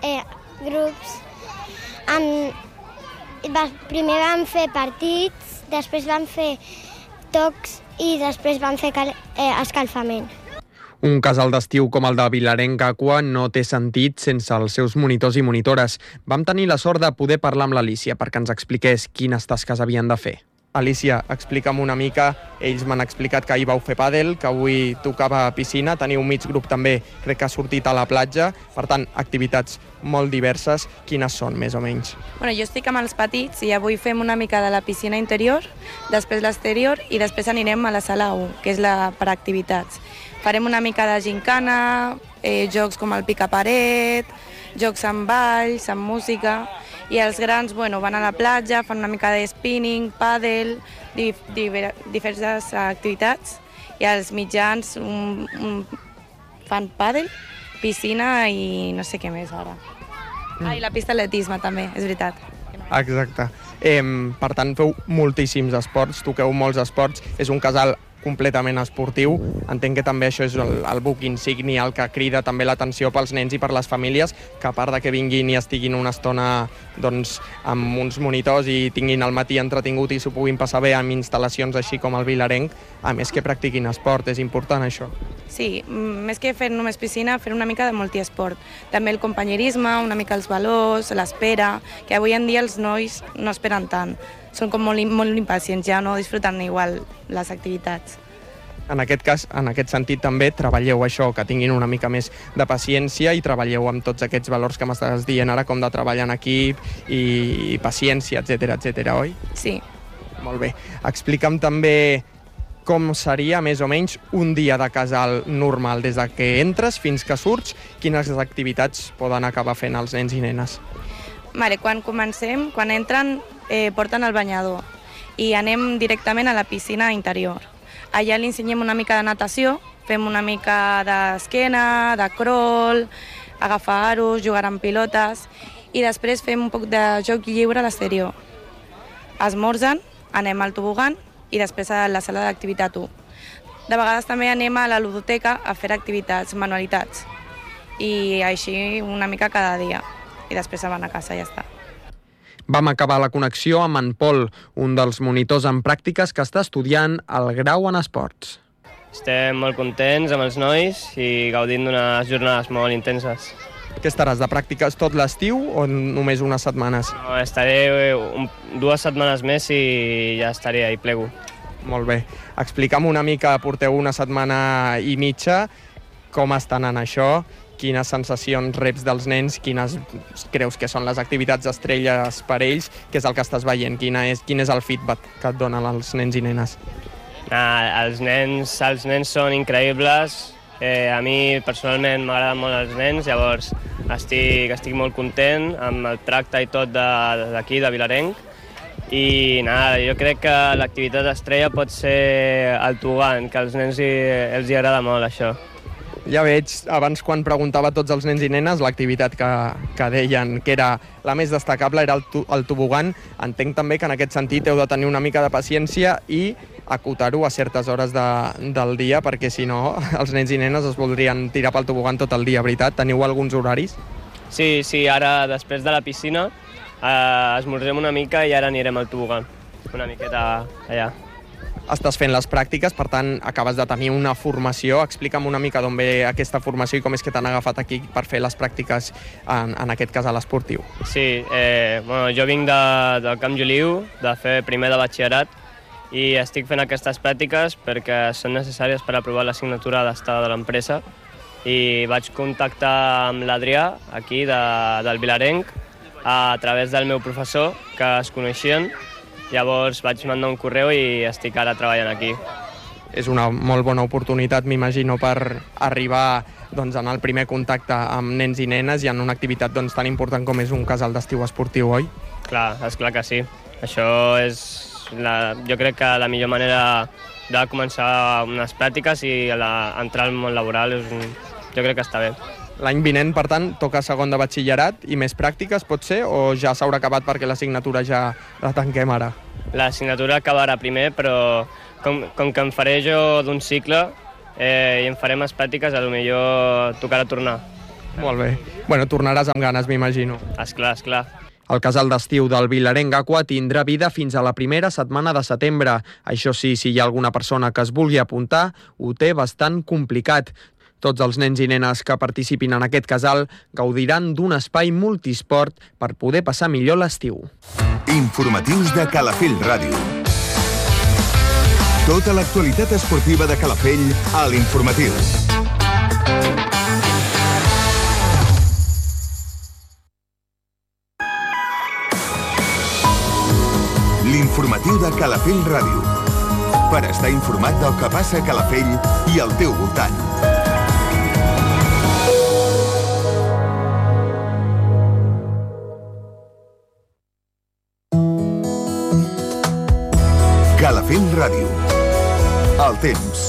grups. Primer vam fer partits, després vam fer tocs i després vam fer escalfament. Un casal d'estiu com el de Vilarenc Aqua no té sentit sense els seus monitors i monitores. Vam tenir la sort de poder parlar amb l'Alícia perquè ens expliqués quines tasques havien de fer. Alícia, explica'm una mica. Ells m'han explicat que ahir vau fer pàdel, que avui tocava piscina, teniu un mig grup també, crec que ha sortit a la platja. Per tant, activitats molt diverses. Quines són, més o menys? Bueno, jo estic amb els petits i avui fem una mica de la piscina interior, després l'exterior i després anirem a la sala 1, que és la per activitats. Farem una mica de gincana, jocs com el picaparet, jocs amb balls, amb música, i els grans van a la platja, fan una mica de spinning, pàdel, diverses activitats, i els mitjans fan pàdel, piscina i no sé què més ara. I la pista d'atletisme també, és veritat. Exacte. Per tant, feu moltíssims esports, toqueu molts esports, és un casal completament esportiu. Entenc que també això és el buc insígnia, el que crida també l'atenció pels nens i per les famílies, que a part de que vinguin i estiguin una estona amb uns monitors i tinguin el matí entretingut i s'ho puguin passar bé amb instal·lacions així com el Vilarenc, a més que practiquin esport, és important això. Sí, més que fer només piscina, fer una mica de multiesport. També el companyerisme, una mica els valors, l'espera, que avui en dia els nois no esperen tant. Són com molt impacients, ja no disfruten igual les activitats. En aquest cas, en aquest sentit també treballeu això, que tinguin una mica més de paciència i treballeu amb tots aquests valors que m'estàs dient ara, com de treballar en equip i paciència, etc., oi? Sí. Molt bé. Explica'm també com seria més o menys un dia de casal normal, des de que entres fins que surts, quines activitats poden acabar fent els nens i nenes? Quan comencem, quan entren, porten el banyador i anem directament a la piscina interior. Allà li ensenyem una mica de natació, fem una mica d'esquena, de crawl, agafar aros, jugar amb pilotes i després fem un poc de joc lliure a l'exterior. Esmorzen, anem al tobogan i després a la sala d'activitat 1. De vegades també anem a la ludoteca a fer activitats, manualitats i així una mica cada dia i després se'n van a casa i ja està. Vam acabar la connexió amb en Pol, un dels monitors en pràctiques que està estudiant el grau en esports. Estem molt contents amb els nois i gaudint d'unes jornades molt intenses. Què estaràs, de pràctiques tot l'estiu o només unes setmanes? No, estaré 2 setmanes més i ja estaré ahí plego. Molt bé. Explica'm una mica, porteu una setmana i mitja, com estan en això? Quines sensacions reps dels nens, quines creus que són les activitats estrelles per ells, què és el que estàs veient, quin és el feedback que et donen els nens i nenes? Els nens són increïbles, a mi personalment m'agraden molt els nens, llavors estic molt content amb el tracte i tot d'aquí, de Vilarenc, i jo crec que l'activitat estrella pot ser el tobogan, que als nens els agrada molt això. Ja veig, abans quan preguntava a tots els nens i nenes, l'activitat que deien que era la més destacable era el tobogan. Entenc també que en aquest sentit heu de tenir una mica de paciència i acotar-ho a certes hores del dia, perquè si no els nens i nenes es voldrien tirar pel tobogan tot el dia, veritat? Teniu alguns horaris? Sí, ara després de la piscina esmorzem una mica i ara anirem al tobogan, una miqueta allà. Estàs fent les pràctiques, per tant, acabes de tenir una formació. Explica'm una mica d'on ve aquesta formació i com és que t'han agafat aquí per fer les pràctiques en aquest casal esportiu. Sí, jo vinc del Camp Joliu, de fer primer de batxillerat, i estic fent aquestes pràctiques perquè són necessàries per aprovar l'assignatura d'estada de l'empresa. I vaig contactar amb l'Adrià, aquí, del Vilarenc, a través del meu professor, que es coneixien. Llavors vaig mandar un correu i estic ara treballant aquí. És una molt bona oportunitat, m'imagino, per arribar en el primer contacte amb nens i nenes i en una activitat tan important com és un casal d'estiu esportiu, oi? Clar, esclar que sí. Això és, jo crec que la millor manera de començar unes pràctiques i entrar al món laboral, jo crec que està bé. L'any vinent, per tant, toca segon de batxillerat i més pràctiques, pot ser, o ja s'haurà acabat perquè l'assignatura ja la tanquem ara? L'assignatura acabarà primer, però com que em faré jo d'un cicle i em faré més pràctiques, potser tocarà tornar. Molt bé. Bueno, tornaràs amb ganes, m'imagino. Esclar. El casal d'estiu del Vilarenc Aqua tindrà vida fins a la primera setmana de setembre. Això sí, si hi ha alguna persona que es vulgui apuntar, ho té bastant complicat. Tots els nens i nenes que participin en aquest casal gaudiran d'un espai multisport per poder passar millor l'estiu. Informatius de Calafell Ràdio. Tota l'actualitat esportiva de Calafell a l'Informatiu. L'Informatiu de Calafell Ràdio. Per estar informat del que passa a Calafell i al teu voltant. Calafell Ràdio. El temps.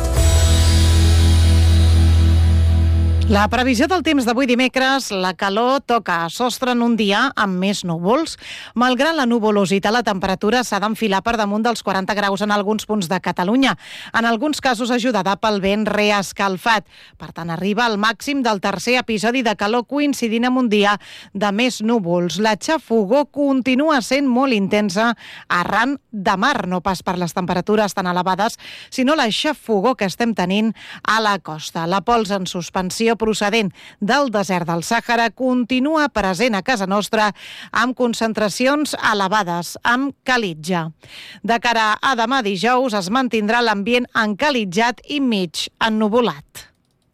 La previsió del temps d'avui dimecres, la calor toca a sostre en un dia amb més núvols. Malgrat la nuvolositat, la temperatura s'ha d'enfilar per damunt dels 40 graus en alguns punts de Catalunya, en alguns casos ajudada pel vent reescalfat. Per tant, arriba al màxim del tercer episodi de calor coincidint amb un dia de més núvols. La xafogor continua sent molt intensa arran de mar, no pas per les temperatures tan elevades, sinó la xafogor que estem tenint a la costa. La pols en suspensió procedent del desert del Sàhara continua present a casa nostra amb concentracions elevades, amb calitja. De cara a demà dijous es mantindrà l'ambient encalitzat i mig ennuvolat.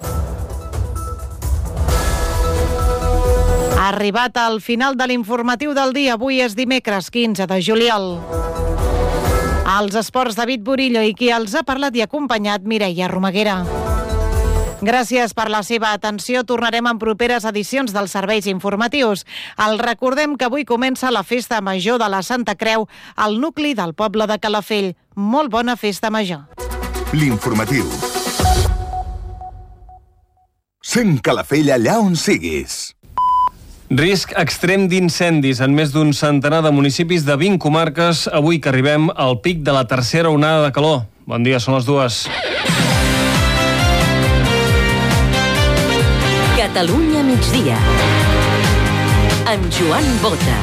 Arribat al final de l'informatiu del dia, avui és dimecres 15 de juliol. Als esports, David Burillo, i qui els ha parlat i acompanyat, Mireia Romaguera. Gràcies per la seva atenció. Tornarem en properes edicions dels serveis informatius. Els recordem que avui comença la Festa Major de la Santa Creu al nucli del poble de Calafell. Molt bona Festa Major. L'informatiu. Sent Calafell allà on siguis. Risc extrem d'incendis en més d'un centenar de municipis de 20 comarques avui que arribem al pic de la tercera onada de calor. Bon dia, són les 2. Catalunya migdia amb Joan Bota.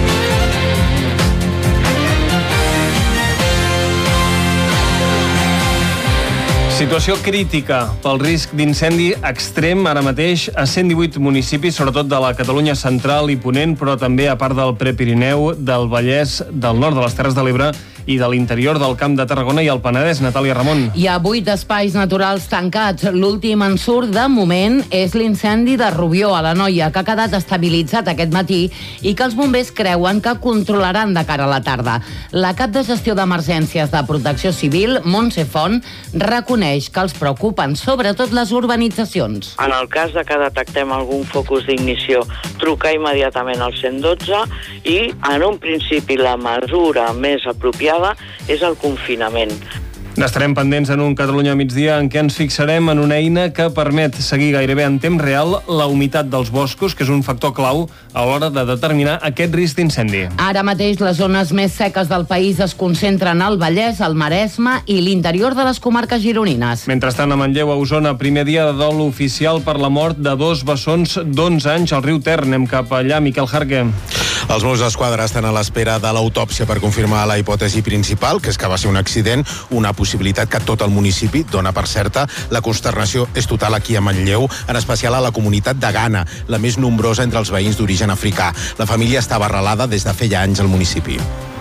Situació crítica pel risc d'incendi extrem ara mateix a 118 municipis, sobretot de la Catalunya central i ponent, però també a part del Prepirineu, del Vallès, del nord de les Terres de l'Ebre i de l'interior del Camp de Tarragona i el Penedès. Natàlia Ramon. Hi ha 8 espais naturals tancats. L'últim en surt de moment és l'incendi de Rubió, a l'Anoia, que ha quedat estabilitzat aquest matí i que els bombers creuen que controlaran de cara a la tarda. La cap de gestió d'emergències de Protecció Civil, Montse Font, reconeix que els preocupen sobretot les urbanitzacions. En el cas de que detectem algun focus d'ignició, trucar immediatament al 112 i, en un principi, la mesura més apropiada és el confinament. N'estarem pendents en un Catalunya migdia en què ens fixarem en una eina que permet seguir gairebé en temps real la humitat dels boscos, que és un factor clau a l'hora de determinar aquest risc d'incendi. Ara mateix les zones més seques del país es concentren al Vallès, al Maresme i l'interior de les comarques gironines. Mentrestant, a Manlleu, a Osona, primer dia de dol oficial per la mort de 2 bessons d'11 anys al riu Ter. Anem cap allà, Miquel Jarque. Els Mossos d'Esquadra estan a l'espera de l'autòpsia per confirmar la hipòtesi principal, que és que va ser un accident, una possibilitat que tot el municipi dona per certa. La consternació és total aquí a Manlleu, en especial a la comunitat de Ghana, la més nombrosa entre els veïns d'origen africà. La família estava arrelada des de feia anys al municipi.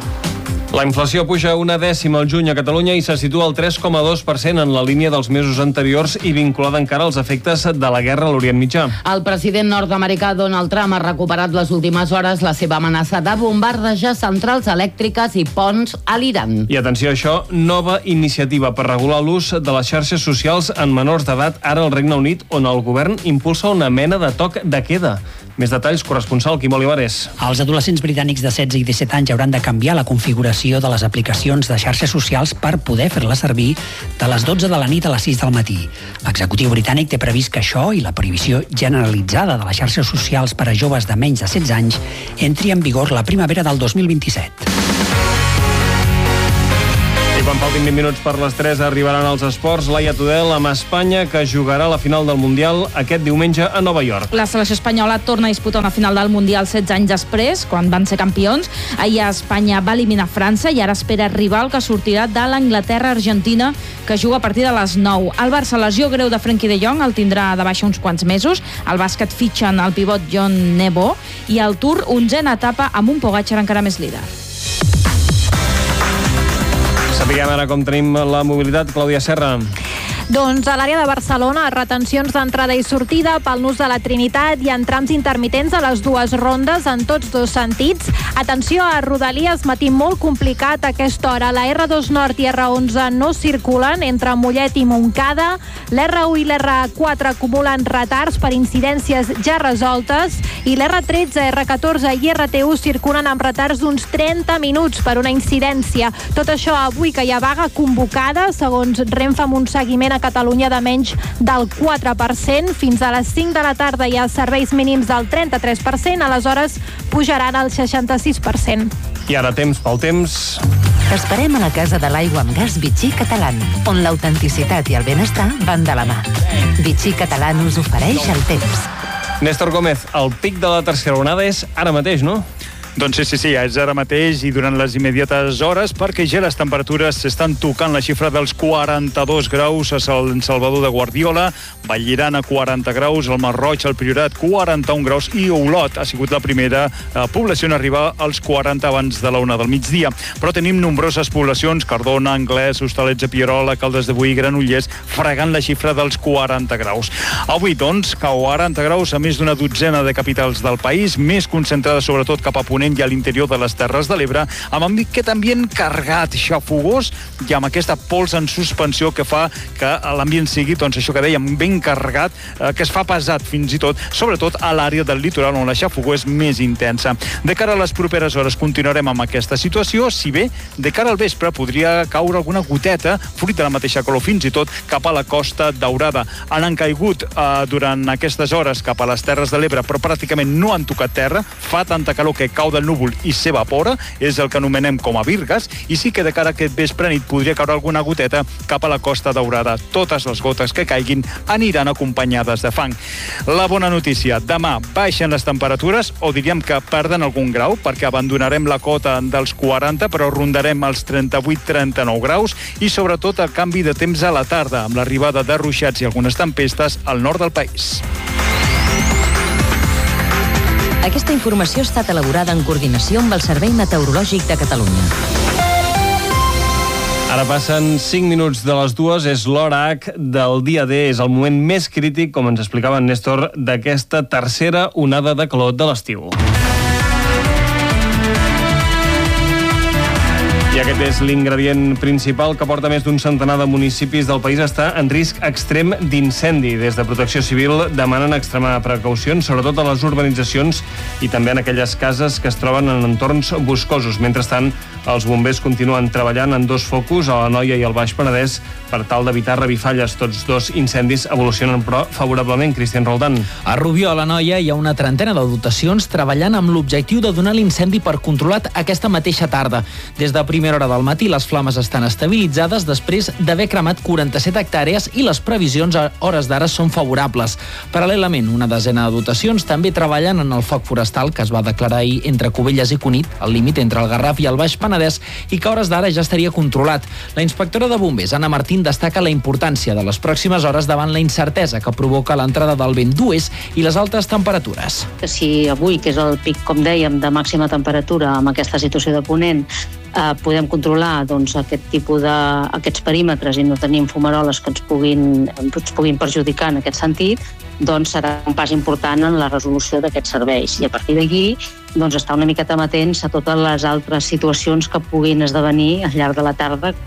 La inflació puja 1/10 al juny a Catalunya i se situa al 3,2% en la línia dels mesos anteriors i vinculada encara als efectes de la guerra a l'Orient Mitjà. El president nord-americà Donald Trump ha recuperat les últimes hores la seva amenaça de bombardejar centrals elèctriques i ponts a l'Iran. I atenció a això, nova iniciativa per regular l'ús de les xarxes socials en menors d'edat ara al Regne Unit, on el govern impulsa una mena de toc de queda. Més detalls, corresponsal Quim Olivares. Els adolescents britànics de 16 i 17 anys hauran de canviar la configuració de les aplicacions de xarxes socials per poder fer-les servir de les 12 de la nit a les 6 del matí. L'executiu britànic té previst que això i la prohibició generalitzada de les xarxes socials per a joves de menys de 16 anys entri en vigor la primavera del 2027. quan faltin 20 minuts per les 3 arribaran els esports. Laia Tudel amb Espanya, que jugarà la final del Mundial aquest diumenge a Nova York. La selecció espanyola torna a disputar una final del Mundial 16 anys després, quan van ser campions. Ahir Espanya va eliminar França i ara espera rival que sortirà de l'Anglaterra-Argentina, que juga a partir de les 9. El Barça, lesió greu de Frenkie de Jong, el tindrà de baixa uns quants mesos. El bàsquet fitxen el pivot John Nebo i el Tour, 11a etapa amb un Pogačar encara més líder. Sapiguem ara com tenim la mobilitat. Clàudia Serra. Doncs a l'àrea de Barcelona, retencions d'entrada i sortida pel nus de la Trinitat i en trams intermitents a les dues rondes en tots dos sentits. Atenció a Rodalies, matí molt complicat a aquesta hora. La R2 Nord i R11 no circulen entre Mollet i Montcada. L'R1 i l'R4 acumulen retards per incidències ja resoltes i l'R13, R14 i RT1 circulen amb retards d'uns 30 minuts per una incidència. Tot això avui que hi ha vaga convocada, segons Renfe, amb un seguiment a Catalunya de menys del 4%. Fins a les 5 de la tarda hi ha serveis mínims del 33%, aleshores pujaran al 66%. I ara temps pel temps. T'esperem a la Casa de l'Aigua amb Gas Vichy Catalán, on l'autenticitat i el benestar van de la mà. Vichy Catalán us ofereix el temps. Néstor Gómez, el pic de la tercera onada és ara mateix, no? Doncs sí, és ara mateix i durant les immediates hores, perquè ja les temperatures s'estan tocant la xifra dels 42 graus a Sant Salvador de Guardiola, Vallirana 40 graus, el Masroig, el Priorat 41 graus i Olot ha sigut la primera població en arribar als 40 abans de la 1 del migdia. Però tenim nombroses poblacions, Cardona, Anglès, Hostalets de Pierola, Caldes de Boí, Granollers, fregant la xifra dels 40 graus. Avui, doncs, 40 graus a més d'una dotzena de capitals del país, més concentrada sobretot cap a Ponent i a l'interior de les Terres de l'Ebre, amb aquest ambient carregat, xafogós i amb aquesta pols en suspensió que fa que l'ambient sigui, doncs això que dèiem, ben carregat, que es fa pesat fins i tot, sobretot a l'àrea del litoral on la xafogó és més intensa. De cara a les properes hores continuarem amb aquesta situació, si bé de cara al vespre podria caure alguna goteta, fruit de la mateixa calor fins i tot cap a la Costa Daurada. Han caigut durant aquestes hores cap a les Terres de l'Ebre, però pràcticament no han tocat terra, fa tanta calor que cau del núvol i s'evapora, és el que anomenem com a virgues, i sí que de cara a aquest vespre nit podria caure alguna goteta cap a la Costa Daurada. Totes les gotes que caiguin aniran acompanyades de fang. La bona notícia, demà baixen les temperatures, o diríem que perden algun grau, perquè abandonarem la cota dels 40, però rondarem els 38-39 graus, i sobretot el canvi de temps a la tarda, amb l'arribada de ruixats i algunes tempestes al nord del país. Aquesta informació ha estat elaborada en coordinació amb el Servei Meteorològic de Catalunya. Ara passen 5 minuts de les 2, és l'hora H del dia D, és el moment més crític, com ens explicava en Néstor, d'aquesta tercera onada de calor de l'estiu. I aquest és l'ingredient principal que porta més d'un centenar de municipis del país a estar en risc extrem d'incendi. Des de Protecció Civil demanen extremar precaucions, sobretot a les urbanitzacions i també en aquelles cases que es troben en entorns boscosos. Mentrestant, els bombers continuen treballant en 2 focus, a l'Anoia i al Baix Penedès, per tal d'evitar revifalles. Tots 2 incendis evolucionen, però favorablement. Cristian Roldán. A Rubió, a l'Anoia, hi ha una trentena de dotacions treballant amb l'objectiu de donar l'incendi per controlat aquesta mateixa tarda. Des de primera hora del matí, les flames estan estabilitzades després d'haver cremat 47 hectàrees i les previsions a hores d'ara són favorables. Paral·lelament, una desena de dotacions també treballen en el foc forestal que es va declarar ahir entre Cubelles i Cunit, al límit entre el Garraf i el Baix Penedès, i que a hores d'ara ja estaria controlat. La inspectora de bombers, Anna Martín, destaca la importància de les pròximes hores davant la incertesa que provoca l'entrada del vent d'oest i les altes temperatures. Si avui, que és el pic, com dèiem, de màxima temperatura amb aquesta situació de ponent, podem controlar aquest tipus d'aquests perímetres i no tenim fumaroles que ens puguin perjudicar en aquest sentit, doncs serà un pas important en la resolució d'aquests serveis. I a partir d'aquí, estar una miqueta amatents a totes les altres situacions que puguin esdevenir al llarg de la tarda.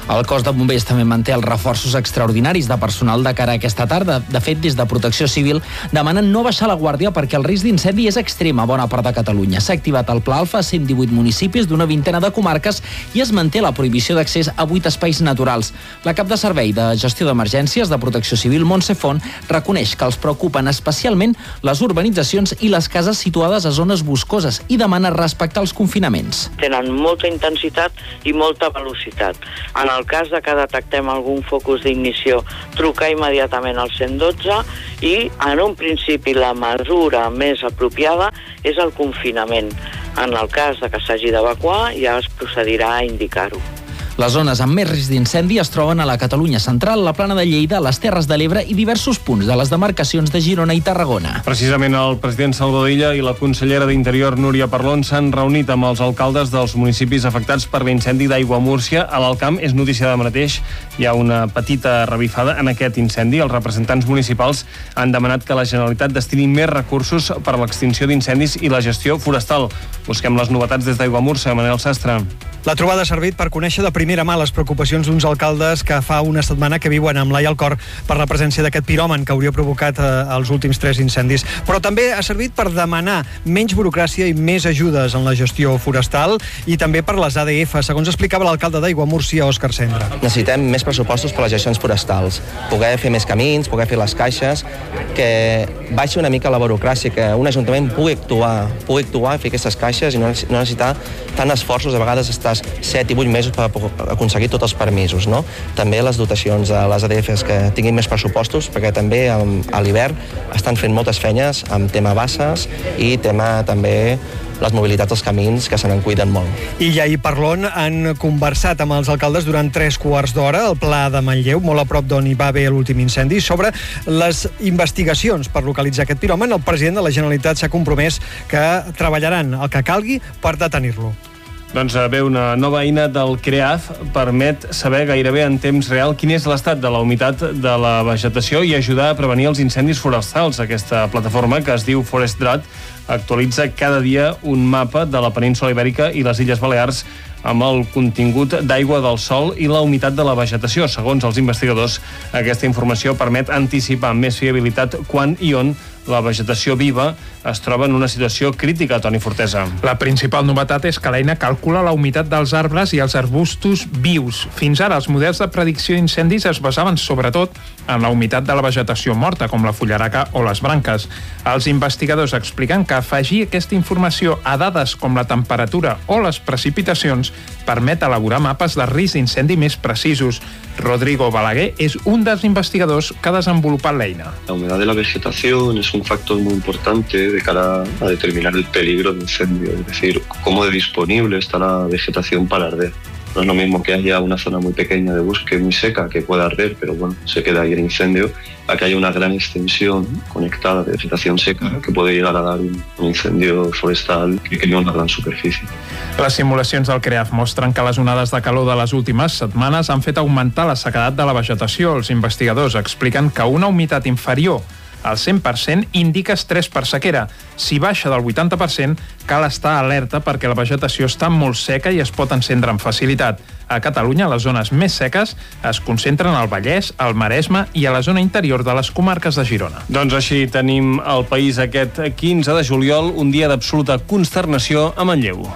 El cos de bombers també manté els reforços extraordinaris de personal de cara a aquesta tarda. De fet, des de Protecció Civil demanen no baixar la guàrdia perquè el risc d'incendi és extrem a bona part de Catalunya. S'ha activat el Pla Alfa a 118 municipis d'una vintena de comarques i es manté la prohibició d'accés a 8 espais naturals. La cap de servei de gestió d'emergències de Protecció Civil, Montse Font, reconeix que els preocupen especialment les urbanitzacions i les cases situades a zones boscoses i demana respectar els confinaments. Tenen molta intensitat i molta velocitat. En el cas de que detectem algun focus d'ignició, trucar immediatament al 112 i, en un principi, la mesura més apropiada és el confinament. En el cas de que s'hagi d'evacuar, ja es procedirà a indicar-ho. Les zones amb més risc d'incendi es troben a la Catalunya central, la Plana de Lleida, les Terres de l'Ebre i diversos punts de les demarcacions de Girona i Tarragona. Precisament el president Salvador Illa i la consellera d'Interior Núria Parlon s'han reunit amb els alcaldes dels municipis afectats per l'incendi d'Aiguamúrcia. A l'Alt Camp és notícia de mateix. Hi ha una petita revifada en aquest incendi. Els representants municipals han demanat que la Generalitat destini més recursos per a l'extinció d'incendis i la gestió forestal. Busquem les novetats des d'Aiguamúrcia. Manel Sastre. La trobada ha servit per conèixer de primera mà les preocupacions d'uns alcaldes que fa una setmana que viuen amb l'ai al cor per la presència d'aquest piròman que hauria provocat els últims 3 incendis. Però també ha servit per demanar menys burocràcia i més ajudes en la gestió forestal i també per les ADF, segons explicava l'alcalde d'Aiguamúrcia, Òscar Cendra. Necessitem més pressupostos per les gestions forestals, poder fer més camins, poder fer les caixes, que baixi una mica la burocràcia, que un ajuntament pugui actuar i fer aquestes caixes i no necessitar tant esforços, a vegades estàs 7 i 8 mesos per aconseguir tots els permisos, no? També les dotacions a les ADFs que tinguin més pressupostos, perquè també a l'hivern estan fent moltes feines amb tema basses i tema també les mobilitats dels camins, que se n'en cuiden molt. Illa i Parlon han conversat amb els alcaldes durant 3 quarts d'hora al Pla de Manlleu, molt a prop d'on hi va haver l'últim incendi, sobre les investigacions per localitzar aquest piròman. El president de la Generalitat s'ha compromès que treballaran el que calgui per detenir-lo. Doncs bé, una nova eina del CREAF permet saber gairebé en temps real quin és l'estat de la humitat de la vegetació i ajudar a prevenir els incendis forestals. Aquesta plataforma, que es diu ForestDrat, actualitza cada dia un mapa de la península Ibèrica i les Illes Balears amb el contingut d'aigua del sòl i la humitat de la vegetació. Segons els investigadors, aquesta informació permet anticipar amb més fiabilitat quan i on la vegetació viva es troba en una situació crítica, Toni Fortesa. La principal novetat és que l'eina calcula la humitat dels arbres i els arbustos vius. Fins ara, els models de predicció d'incendis es basaven sobretot en la humitat de la vegetació morta, com la fullaraca o les branques. Els investigadors expliquen que afegir aquesta informació a dades com la temperatura o les precipitacions permet elaborar mapes de risc d'incendi més precisos. Rodrigo Balaguer és un dels investigadors que ha desenvolupat l'eina. La humedad de la vegetación es un factor muy importante de cara a determinar el peligro de incendio, es decir, cómo de disponible está la vegetación para arder. No es lo mismo que haya una zona muy pequeña de bosque, muy seca, que pueda arder, pero bueno, se queda ahí el incendio, a que haya una gran extensión conectada de vegetación seca que puede llegar a dar un incendio forestal que crea una gran superficie. Les simulacions del CREAF mostren que les onades de calor de les últimes setmanes han fet augmentar la sequedat de la vegetació. Els investigadors expliquen que una humitat inferior al 100% indica estrès per sequera. Si baixa del 80%, cal estar alerta perquè la vegetació està molt seca i es pot encendre amb facilitat. A Catalunya, les zones més seques es concentren al Vallès, al Maresme i a la zona interior de les comarques de Girona. Doncs així tenim el país aquest 15 de juliol, un dia d'absoluta consternació a Manlleu.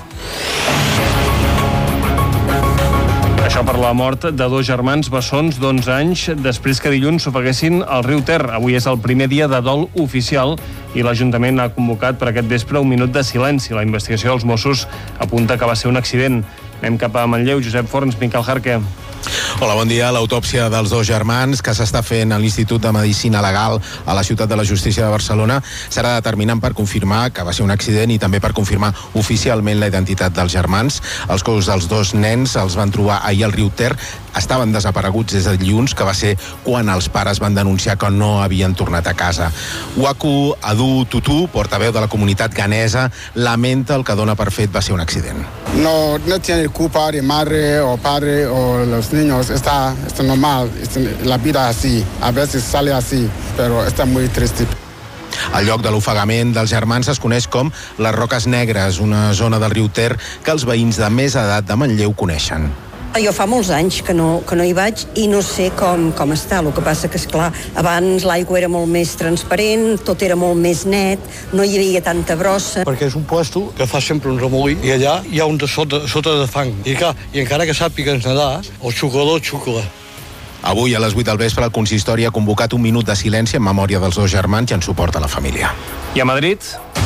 Això per la mort de 2 germans bessons d'11 anys després que dilluns s'ofeguessin al riu Ter. Avui és el primer dia de dol oficial i l'Ajuntament ha convocat per aquest vespre un minut de silenci. La investigació dels Mossos apunta que va ser un accident. Anem cap a Manlleu. Josep Forns, Miquel Jarque. Hola, bon dia. L'autòpsia dels 2 germans que s'està fent a l'Institut de Medicina Legal a la Ciutat de la Justícia de Barcelona serà determinant per confirmar que va ser un accident i també per confirmar oficialment la identitat dels germans. Els cossos dels 2 nens els van trobar ahir al riu Ter. Estaven desapareguts des de dilluns, que va ser quan els pares van denunciar que no havien tornat a casa. Waku Adu Tutu, portaveu de la comunitat ghanesa, lamenta el que dona per fet va ser un accident. No tiene culpa de madre o padre o los niños, está normal, la vida así, a veces sale así, pero está muy triste. El lloc de l'ofegament dels germans es coneix com les Roques Negres, una zona del riu Ter que els veïns de més edat de Manlleu coneixen. Jo fa molts anys que no hi vaig i no sé com està. El que passa que, esclar, abans l'aigua era molt més transparent, tot era molt més net, no hi havia tanta brossa. Perquè és un puesto que fa sempre un remolí i allà hi ha un de sota de fang. I encara que sàpigues nedar, el xuclador xucla. Avui, a les 8 del vespre, el consistori ha convocat un minut de silenci en memòria dels dos germans i en suport a la família. I a Madrid?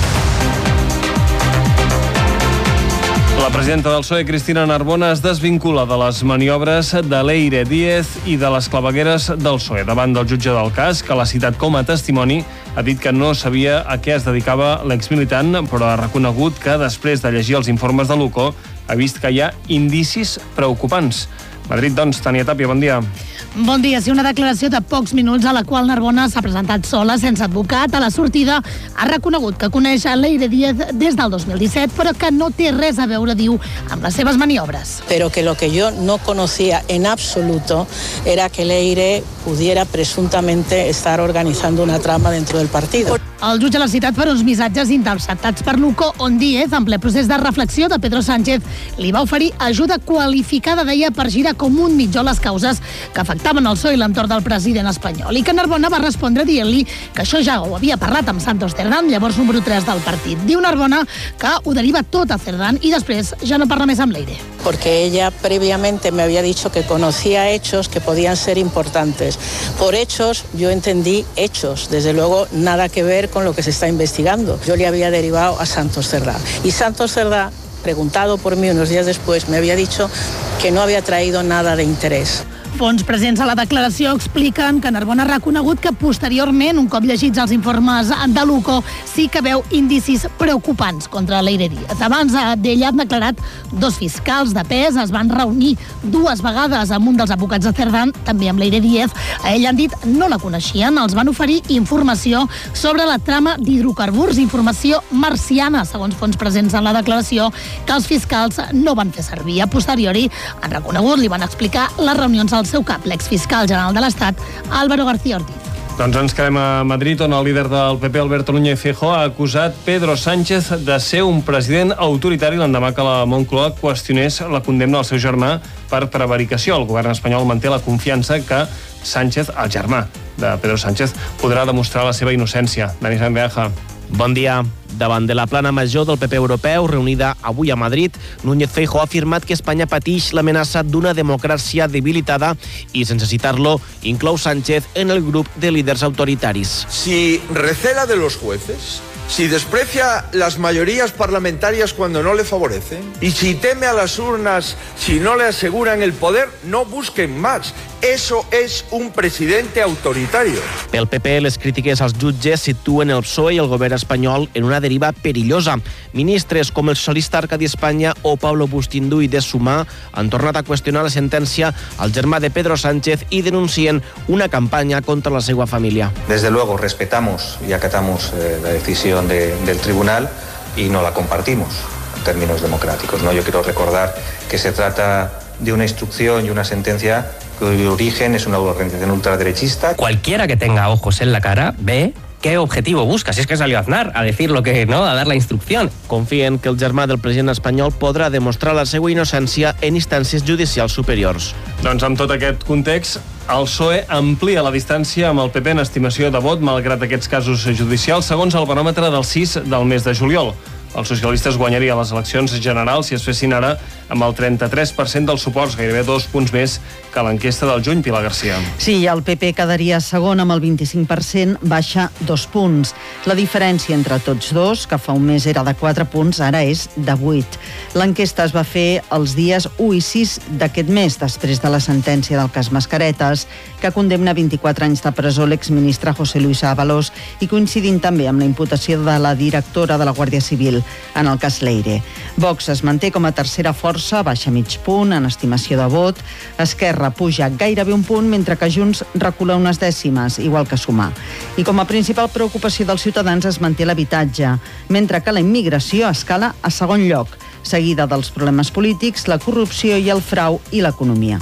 La presidenta del PSOE, Cristina Narbona, es desvincula de les maniobres de Leire Díez i de les clavegueres del PSOE. Davant del jutge del cas, que l'ha citat com a testimoni, ha dit que no sabia a què es dedicava l'exmilitant, però ha reconegut que després de llegir els informes de l'UCO ha vist que hi ha indicis preocupants. Madrid, doncs, Tània Tàpia, bon dia. Bon dia. Sí, una declaració de pocs minuts a la qual Narbona s'ha presentat sola, sense advocat. A la sortida ha reconegut que coneix a Leire Díez des del 2017, però que no té res a veure, diu, amb les seves maniobres. Pero que lo que yo no conocía en absoluto era que Leire pudiera presuntamente estar organizando una trama dentro del partido. El jutge l'ha citat per uns missatges interceptats per l'UCO, on Díez, en ple procés de reflexió de Pedro Sánchez, li va oferir ajuda qualificada, deia, per girar com un mitjó les causes que afectaven el PSOE i l'entorn del president espanyol. I que Narbona va respondre dient-li que això ja ho havia parlat amb Santos Cerdán, llavors número 3 del partit. Diu Narbona que ho deriva tot a Cerdán i després ja no parla més amb Leire. Porque ella previamente me había dicho que conocía hechos que podían ser importantes. Por hechos, yo entendí hechos, desde luego nada que ver con lo que se está investigando. Yo le había derivado a Santos Cerdá. Y Santos Cerdá, preguntado por mí unos días después, me había dicho que no había traído nada de interés. Fons presents a la declaració expliquen que Narbona ha reconegut que posteriorment, un cop llegits els informes de l'UCO, sí que veu indicis preocupants contra Leire Díez. Abans d'ella han declarat dos fiscals de pes, es van reunir 2 vegades amb un dels advocats de Cerdán, també amb Leire Díez. A ella han dit no la coneixien, els van oferir informació sobre la trama d'hidrocarburs, informació marciana, segons fons presents en la declaració, que els fiscals no van fer servir. A posteriori han reconegut, li van explicar les reunions al seu cap, l'exfiscal general de l'Estat, Álvaro García Ortiz. Doncs ens quedem a Madrid, on el líder del PP, Alberto Núñez Feijóo, ha acusat Pedro Sánchez de ser un president autoritari l'endemà que la Moncloa qüestionés la condemna del seu germà per prevaricació. El govern espanyol manté la confiança que Sánchez, el germà de Pedro Sánchez, podrà demostrar la seva innocència. Dani Sanbeaja. Bon dia. Davant de la plana major del PP europeu, reunida avui a Madrid, Núñez Feijóo ha afirmat que Espanya pateix l'amenaça d'una democràcia debilitada i, sense citar-lo, inclou Sánchez en el grup de líders autoritaris. Si recela de los jueces, si desprecia las mayorías parlamentarias cuando no le favorecen y si teme a las urnas si no le aseguran el poder, no busquen más. Eso es un presidente autoritario. Pel PP, les crítiques als jutges situen el PSOE i el govern espanyol en una deriva perillosa. Ministres com el socialista Arcadi Espanya o Pablo Bustinduy de Sumar han tornat a qüestionar la sentència al germà de Pedro Sánchez i denuncien una campanya contra la seva família. Desde luego respetamos y acatamos la decisión del tribunal y no la compartimos en términos democráticos, ¿no? Yo quiero recordar que se trata de una instrucción y una sentencia cuyo origen es una organización ultraderechista. Cualquiera que tenga ojos en la cara ve qué objetivo busca. Si es que salió Aznar a decir lo que, ¿no?, a dar la instrucción. Confien que el germà del president espanyol podrà demostrar la seva innocència en instàncies judicials superiors. Doncs amb tot aquest context, el PSOE amplia la distància amb el PP en estimació de vot, malgrat aquests casos judicials, segons el baròmetre del 6 del mes de juliol. Els socialistes guanyarien les eleccions generals si es fessin ara amb el 33% dels suports, gairebé 2 punts més que l'enquesta del juny. Pilar Garcia. Sí, el PP quedaria segon amb el 25%, baixa 2 punts. La diferència entre tots dos, que fa un mes era de 4 punts, ara és de 8. L'enquesta es va fer els dies 1 i 6 d'aquest mes, després de la sentència del cas Mascaretes, que condemna 24 anys de presó l'exministre José Luis Ábalos i coincidint també amb la imputació de la directora de la Guàrdia Civil en el cas Leire. Vox es manté com a tercera força, baixa mig punt en estimació de vot. Esquerra puja gairebé un punt, mentre que Junts recula unes dècimes, igual que Sumar. I com a principal preocupació dels ciutadans es manté l'habitatge, mentre que la immigració escala a segon lloc, seguida dels problemes polítics, la corrupció i el frau i l'economia.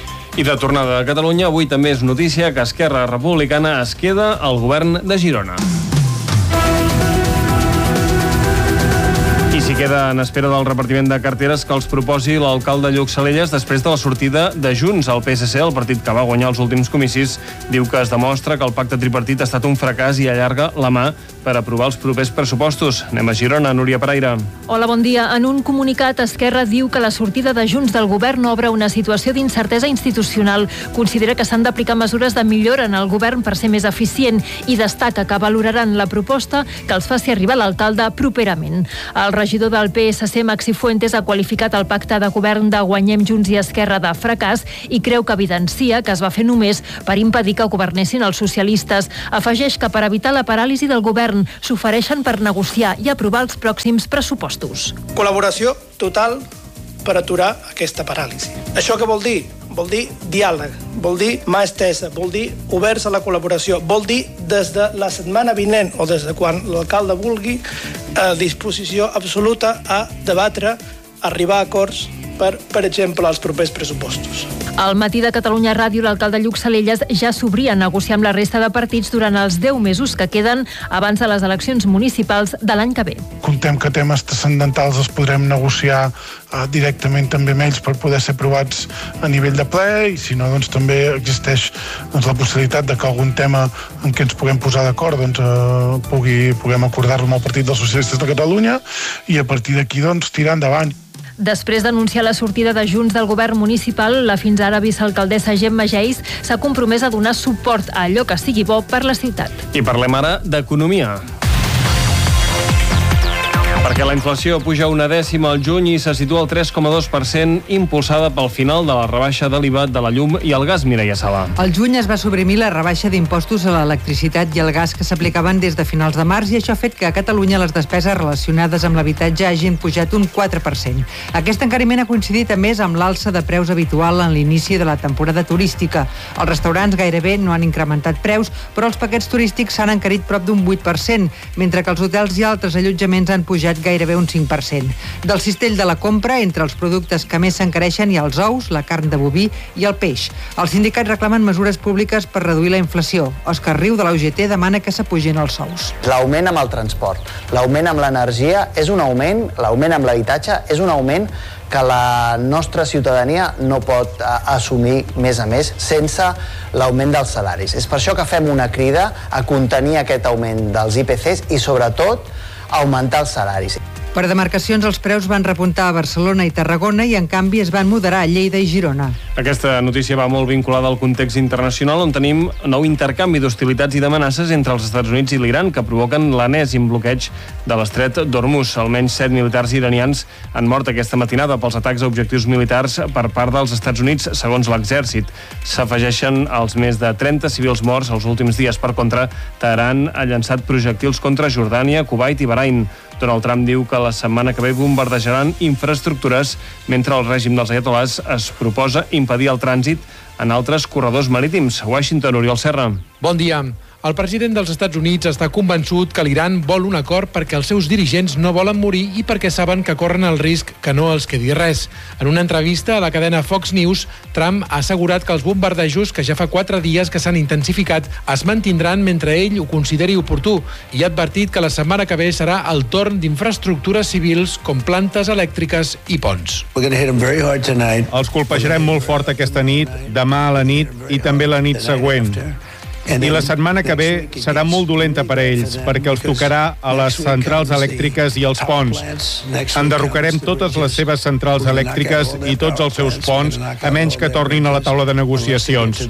I de tornada a Catalunya, avui també és notícia que Esquerra Republicana es queda al govern de Girona. I si queda en espera del repartiment de carteres que els proposi l'alcalde Lluc Salelles després de la sortida de Junts. El PSC, el partit que va guanyar els últims comicis, diu que es demostra que el pacte tripartit ha estat un fracàs i allarga la mà per aprovar els propers pressupostos. Anem a Girona, Núria Pereira. Hola, bon dia. En un comunicat, Esquerra diu que la sortida de Junts del govern obre una situació d'incertesa institucional. Considera que s'han d'aplicar mesures de millora en el govern per ser més eficient i destaca que valoraran la proposta que els faci arribar l'alcalde properament. El regidor del PSC, Maxi Fuentes, ha qualificat el pacte de govern de Guanyem Junts i Esquerra de fracàs i creu que evidencia que es va fer només per impedir que governessin els socialistes. Afegeix que per evitar la paràlisi del govern s'ofereixen per negociar i aprovar els pròxims pressupostos. Col·laboració total per aturar aquesta paràlisi. Això què vol dir? Vol dir diàleg, vol dir mà estesa, vol dir oberts a la col·laboració, vol dir des de la setmana vinent o des de quan l'alcalde vulgui, a disposició absoluta a debatre, arribar a acords per exemple, els propers pressupostos. Al matí de Catalunya Ràdio, l'alcalde Lluc Salelles ja s'obria a negociar amb la resta de partits durant els 10 mesos que queden abans de les eleccions municipals de l'any que ve. Contem que temes transcendentals els podrem negociar directament també amb ells per poder ser aprovats a nivell de ple i si no, doncs també existeix la possibilitat de que algun tema en què ens puguem posar d'acord puguem acordar-lo amb el Partit dels Socialistes de Catalunya i a partir d'aquí doncs tirar endavant. Després d'anunciar la sortida de Junts del govern municipal, la fins ara vicealcaldessa Gemma Geis s'ha compromès a donar suport a allò que sigui bo per la ciutat. I parlem ara d'economia. Perquè la inflació puja una dècima al juny i se situa al 3,2%, impulsada pel final de la rebaixa de l'IVA de la llum i el gas, Mireia Sala. Al juny es va suprimir la rebaixa d'impostos a l'electricitat i el gas que s'aplicaven des de finals de març i això ha fet que a Catalunya les despeses relacionades amb l'habitatge hagin pujat un 4%. Aquest encariment ha coincidit a més amb l'alça de preus habitual en l'inici de la temporada turística. Els restaurants gairebé no han incrementat preus, però els paquets turístics s'han encarit prop d'un 8%, mentre que els hotels i altres allotjaments han pujat gairebé un 5%. Del cistell de la compra, entre els productes que més s'encareixen hi ha els ous, la carn de boví i el peix. Els sindicats reclamen mesures públiques per reduir la inflació. Òscar Riu, de la UGT, demana que s'apugin els sous. L'augment amb el transport, l'augment amb l'energia és un augment, l'augment amb l'habitatge és un augment que la nostra ciutadania no pot assumir més a més sense l'augment dels salaris. És per això que fem una crida a contenir aquest augment dels IPCs i sobretot augmentar els salaris. Per demarcacions, els preus van repuntar a Barcelona i Tarragona i, en canvi, es van moderar a Lleida i Girona. Aquesta notícia va molt vinculada al context internacional, on tenim nou intercanvi d'hostilitats i d'amenaces entre els Estats Units i l'Iran, que provoquen l'enèsim bloqueig de l'estret d'Hormuz. Almenys 7 militars iranians han mort aquesta matinada pels atacs a objectius militars per part dels Estats Units, segons l'exèrcit. S'afegeixen els més de 30 civils morts els últims dies. Per contra, Teheran ha llançat projectils contra Jordània, Kuwait i Bahrain. Donald Trump diu que la setmana que ve bombardejaran infraestructures mentre el règim dels ayatolás es proposa impedir el trànsit en altres corredors marítims. Washington, Oriol Serra. Bon dia. El president dels Estats Units està convençut que l'Iran vol un acord perquè els seus dirigents no volen morir i perquè saben que corren el risc que no els quedi res. En una entrevista a la cadena Fox News, Trump ha assegurat que els bombardejos, que ja fa 4 dies que s'han intensificat, es mantindran mentre ell ho consideri oportú i ha advertit que la setmana que ve serà el torn d'infraestructures civils com plantes elèctriques i ponts. Els colpejarem molt fort aquesta nit, demà a la nit i també la nit següent. I la setmana que ve serà molt dolenta per a ells, perquè els tocarà a les centrals elèctriques i els ponts. Enderrocarem totes les seves centrals elèctriques i tots els seus ponts, a menys que tornin a la taula de negociacions.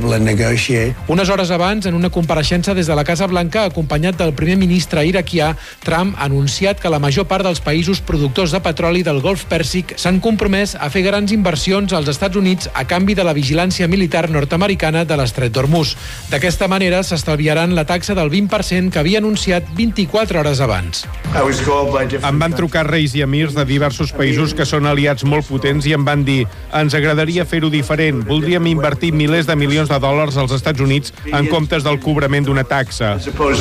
Unes hores abans, en una compareixença des de la Casa Blanca, acompanyat del primer ministre iraquià, Trump ha anunciat que la major part dels països productors de petroli del Golf Pèrsic s'han compromès a fer grans inversions als Estats Units a canvi de la vigilància militar nord-americana de l'estret d'Hormuz. D'aquesta manera s'estalviaran la taxa del 20% que havia anunciat 24 hores abans. Em van trucar reis i emirs de diversos països que són aliats molt potents i em van dir: ens agradaria fer-ho diferent, voldríem invertir milers de milions de dòlars als Estats Units en comptes del cobrament d'una taxa.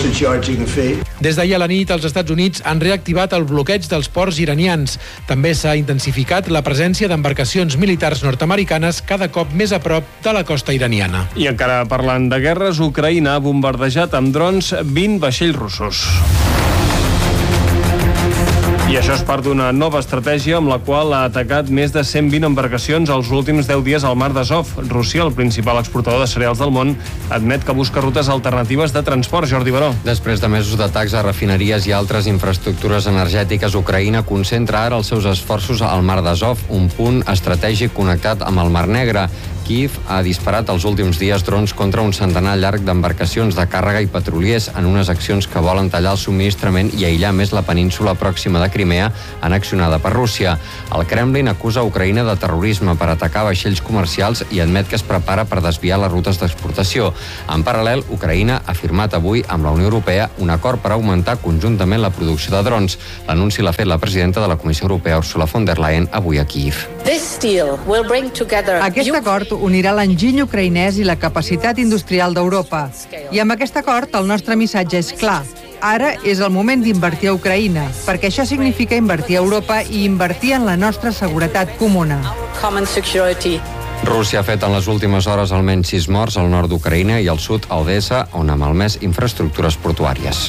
Des d'ahir a la nit, els Estats Units han reactivat el bloqueig dels ports iranians. També s'ha intensificat la presència d'embarcacions militars nord-americanes cada cop més a prop de la costa iraniana. I encara parlant de guerres, Ucraïna ha bombardejat amb drons 20 vaixells russos. I I això és part d'una nova estratègia amb la qual ha atacat més de 120 embarcacions els últims 10 dies al mar d'Azov. Rússia, el principal exportador de cereals del món, admet que busca rutes alternatives de transport. Jordi Baró. Després de mesos d'atacs a refineries i altres infraestructures energètiques, Ucraïna concentra ara els seus esforços al mar d'Azov, un punt estratègic connectat amb el Mar Negre. Kíev ha disparat els últims dies drons contra un centenar llarg d'embarcacions de càrrega i petroliers en unes accions que volen tallar el subministrament i aïllar més la península pròxima de Crimea, annexionada per Rússia. El Kremlin acusa Ucraïna de terrorisme per atacar vaixells comercials i admet que es prepara per desviar les rutes d'exportació. En paral·lel, Ucraïna ha firmat avui amb la Unió Europea un acord per augmentar conjuntament la producció de drons. L'anunci l'ha fet la presidenta de la Comissió Europea, Ursula von der Leyen, avui a Kíev. Aquest acord unirà l'enginy ucraïnès i la capacitat industrial d'Europa. I amb aquest acord el nostre missatge és clar. Ara és el moment d'invertir a Ucraïna, perquè això significa invertir a Europa i invertir en la nostra seguretat comuna. Rússia ha fet en les últimes hores almenys 6 morts al nord d'Ucraïna i al sud a Odessa, on ha malmès infraestructures portuàries.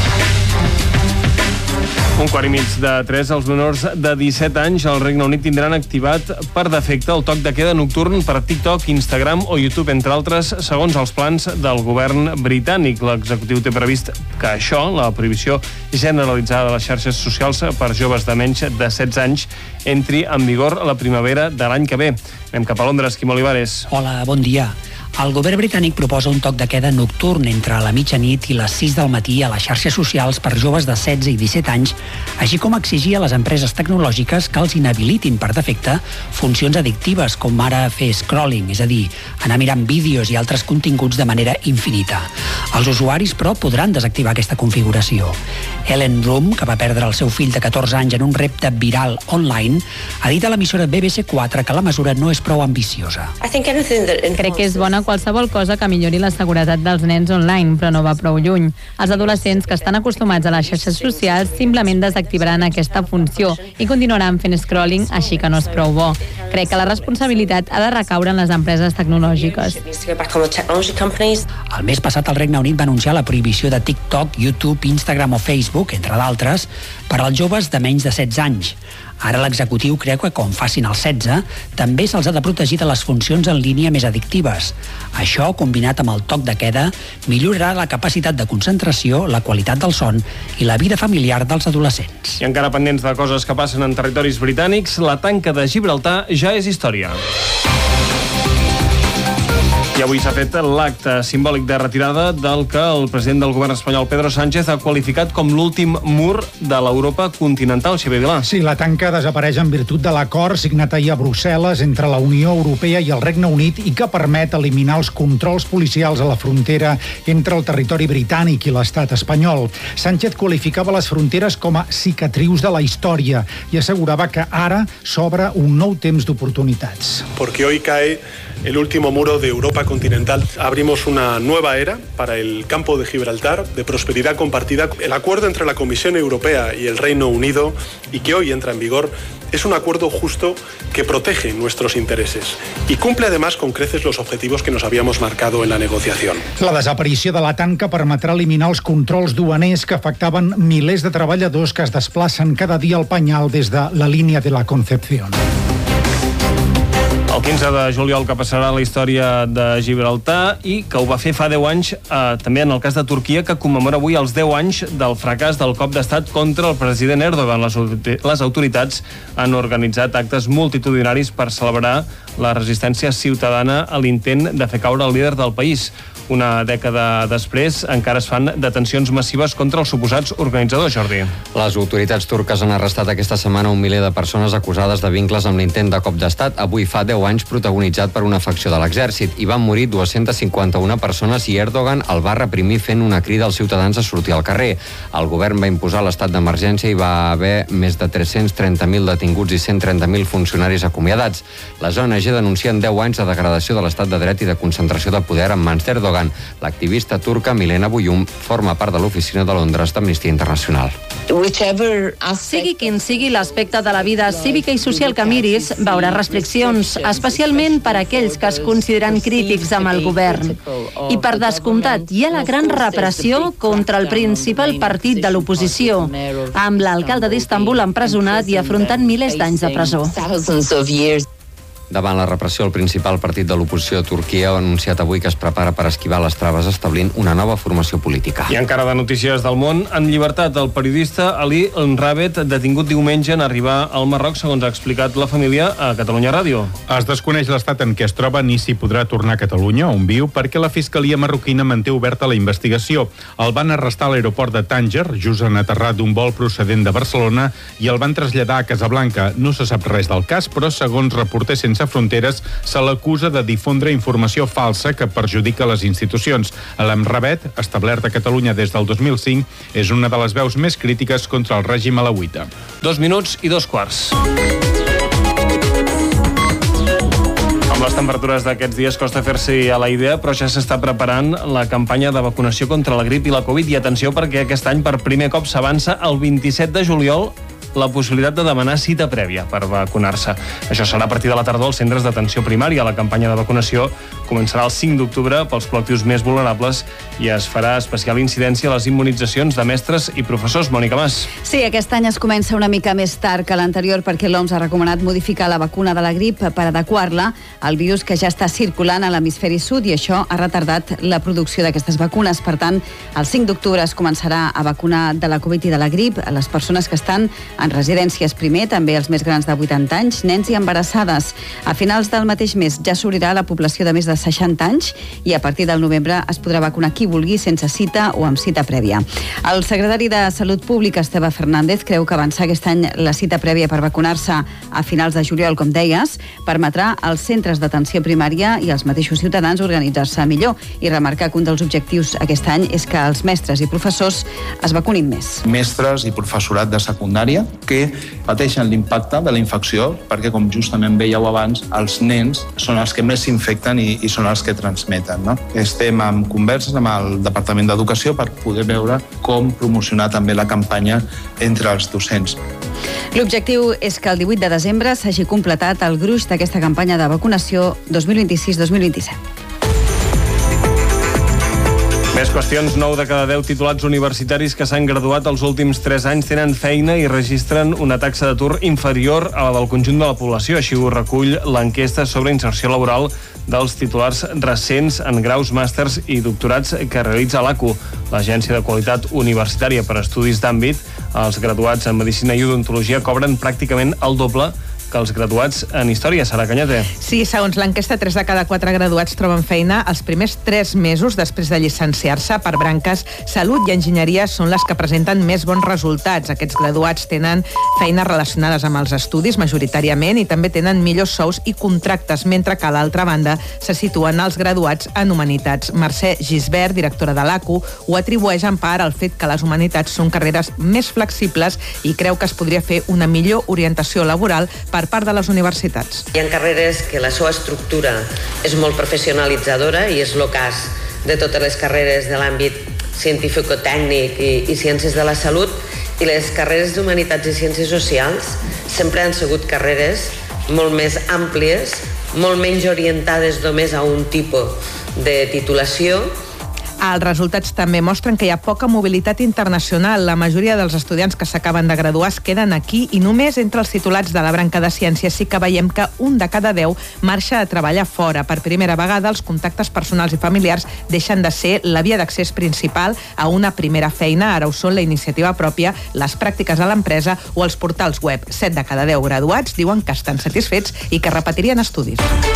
2:45, els menors de 17 anys al Regne Unit tindran activat per defecte el toc de queda nocturn per TikTok, Instagram o YouTube, entre altres, segons els plans del govern britànic. L'executiu té previst que això, la prohibició generalitzada de les xarxes socials per joves de menys de 16 anys, entri en vigor a la primavera de l'any que ve. Anem cap a Londres, Quim Olivares. Hola, bon dia. El govern britànic proposa un toc de queda nocturn entre la mitjanit i les 6 del matí a les xarxes socials per joves de 16 i 17 anys, així com exigir a les empreses tecnològiques que els inhabilitin per defecte funcions addictives com ara fer scrolling, és a dir, anar mirant vídeos i altres continguts de manera infinita. Els usuaris, però, podran desactivar aquesta configuració. Ellen Room, que va perdre el seu fill de 14 anys en un repte viral online, ha dit a l'emissora BBC 4 que la mesura no és prou ambiciosa. Crec que és bona qualsevol cosa que millori la seguretat dels nens online, però no va prou lluny. Els adolescents que estan acostumats a les xarxes socials simplement desactivaran aquesta funció i continuaran fent scrolling, així que no és prou bo. Crec que la responsabilitat ha de recaure en les empreses tecnològiques. El mes passat el Regne Unit va anunciar la prohibició de TikTok, YouTube, Instagram o Facebook, entre d'altres, per als joves de menys de 16 anys. Ara l'executiu creu que, com facin els 16, també se'ls ha de protegir de les funcions en línia més addictives. Això, combinat amb el toc de queda, millorarà la capacitat de concentració, la qualitat del son i la vida familiar dels adolescents. I encara pendents de coses que passen en territoris britànics, la tanca de Gibraltar ja és història. I avui s'ha fet l'acte simbòlic de retirada del que el president del govern espanyol, Pedro Sánchez, ha qualificat com l'últim mur de l'Europa continental. Xavier Vilà. Sí, la tanca desapareix en virtut de l'acord signat ahir a Brussel·les entre la Unió Europea i el Regne Unit i que permet eliminar els controls policials a la frontera entre el territori britànic i l'estat espanyol. Sánchez qualificava les fronteres com a cicatrius de la història i assegurava que ara s'obre un nou temps d'oportunitats. Porque hoy cae el último muro de Europa continental. Abrimos una nueva era para el campo de Gibraltar, de prosperidad compartida. El acuerdo entre la Comisión Europea y el Reino Unido, y que hoy entra en vigor, es un acuerdo justo que protege nuestros intereses y cumple además con creces los objetivos que nos habíamos marcado en la negociación. La desaparició de la tanca permetrà eliminar els controls duaners que afectaven milers de treballadors que es desplacen cada dia al Penyal des de la línia de la Concepción. El 15 de juliol que passarà a la història de Gibraltar i que ho va fer fa 10 anys també en el cas de Turquia, que commemora avui els 10 anys del fracàs del cop d'estat contra el president Erdogan. Les autoritats han organitzat actes multitudinaris per celebrar la resistència ciutadana a l'intent de fer caure el líder del país. Una dècada després encara es fan detencions massives contra els suposats organitzadors, Jordi. Les autoritats turques han arrestat aquesta setmana un miler de persones acusades de vincles amb l'intent de cop d'estat. Avui fa 10 anys protagonitzat per una facció de l'exèrcit. Hi van morir 251 persones i Erdogan el va reprimir fent una crida als ciutadans a sortir al carrer. El govern va imposar l'estat d'emergència i va haver més de 330.000 detinguts i 130.000 funcionaris acomiadats. Les ONG denuncien 10 anys de degradació de l'estat de dret i de concentració de poder en mans d'Erdogan. L'activista turca Milena Buyum forma part de l'oficina de Londres d'Amnistia Internacional. Sigui quin sigui l'aspecte de la vida cívica i social que miris, veurà restriccions, especialment per a aquells que es consideren crítics amb el govern. I per descomptat, hi ha la gran repressió contra el principal partit de l'oposició, amb l'alcalde d'Istanbul empresonat i afrontant milers d'anys de presó. Davant la repressió, el principal partit de l'oposició a Turquia ha anunciat avui que es prepara per esquivar les traves establint una nova formació política. I encara de notícies del món, en llibertat el periodista Ali Nrabet, detingut diumenge en arribar al Marroc, segons ha explicat la família a Catalunya Ràdio. Es desconeix l'estat en què es troba ni si podrà tornar a Catalunya, on viu, perquè la Fiscalia marroquina manté oberta la investigació. El van arrestar a l'aeroport de Tànger, just en aterrar d'un vol procedent de Barcelona, i el van traslladar a Casablanca. No se sap res del cas, però segons Reporters Sense Fronteres, se l'acusa de difondre informació falsa que perjudica les institucions. L'Nrabet, establert a Catalunya des del 2005, és una de les veus més crítiques contra el règim alauita. 2 minuts i 2:15. Amb les temperatures d'aquests dies costa fer-s'hi a la idea, però ja s'està preparant la campanya de vacunació contra la grip i la Covid. I atenció, perquè aquest any per primer cop s'avança el 27 de juliol la possibilitat de demanar cita prèvia per vacunar-se. Això serà a partir de la tardor als centres d'atenció primària. La campanya de vacunació començarà el 5 d'octubre pels col·lectius més vulnerables i es farà especial incidència a les immunitzacions de mestres i professors. Mònica Mas. Sí, aquest any es comença una mica més tard que l'anterior perquè l'OMS ha recomanat modificar la vacuna de la grip per adequar-la al virus que ja està circulant a l'hemisferi sud i això ha retardat la producció d'aquestes vacunes. Per tant, el 5 d'octubre es començarà a vacunar de la Covid i de la grip a les persones que estan en residències primer, també els més grans de 80 anys, nens i embarassades. A finals del mateix mes ja s'obrirà la població de més de 60 anys i a partir del novembre es podrà vacunar qui vulgui sense cita o amb cita prèvia. El secretari de Salut Pública, Esteve Fernández, creu que avançar aquest any la cita prèvia per vacunar-se a finals de juliol, com deies, permetrà als centres d'atenció primària i als mateixos ciutadans organitzar-se millor i remarcar que un dels objectius aquest any és que els mestres i professors es vacunin més. Mestres i professorat de secundària que pateixen l'impacte de la infecció perquè, com justament veieu abans, els nens són els que més s'infecten i són els que transmeten. No? Estem en converses amb el Departament d'Educació per poder veure com promocionar també la campanya entre els docents. L'objectiu és que el 18 de desembre s'hagi completat el gruix d'aquesta campanya de vacunació 2026-2027. Més qüestions. 9 de cada 10 titulats universitaris que s'han graduat els últims 3 anys tenen feina i registren una taxa d'atur inferior a la del conjunt de la població. Així ho recull l'enquesta sobre inserció laboral dels titulars recents en graus, màsters i doctorats que realitza l'ACU, l'Agència de Qualitat Universitària per Estudis d'Àmbit. Els graduats en Medicina i Odontologia cobren pràcticament el doble que els graduats en Història. Sara Cañete. Sí, segons l'enquesta, 3 de cada 4 graduats troben feina els primers 3 mesos després de llicenciar-se. Per branques, Salut i Enginyeria són les que presenten més bons resultats. Aquests graduats tenen feines relacionades amb els estudis, majoritàriament, i també tenen millors sous i contractes, mentre que a l'altra banda se situen els graduats en Humanitats. Mercè Gisbert, directora de l'ACU, ho atribueix en part al fet que les Humanitats són carreres més flexibles i creu que es podria fer una millor orientació laboral per part de les universitats. Hi ha carreres que la seva estructura és molt professionalitzadora i és el cas de totes les carreres de l'àmbit científico-tècnic i ciències de la salut, i les carreres d'Humanitats i Ciències Socials sempre han sigut carreres molt més àmplies, molt menys orientades només a un tipus de titulació. Els resultats també mostren que hi ha poca mobilitat internacional. La majoria dels estudiants que s'acaben de graduar es queden aquí i només entre els titulats de la branca de ciències sí que veiem que 1 de cada 10 marxa a treballar fora. Per primera vegada, els contactes personals i familiars deixen de ser la via d'accés principal a una primera feina. Ara ho són la iniciativa pròpia, les pràctiques a l'empresa o els portals web. 7 de cada 10 graduats diuen que estan satisfets i que repetirien estudis.